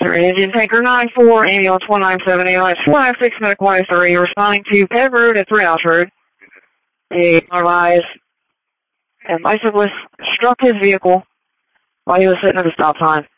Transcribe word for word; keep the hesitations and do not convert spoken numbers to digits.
Sorry, Engine Tanker nine four, ambulance one nine seven, A L S five six, medical Y three, responding to Pev Road at Three House Road. A motorized a bicyclist struck his vehicle while he was sitting at the stop sign.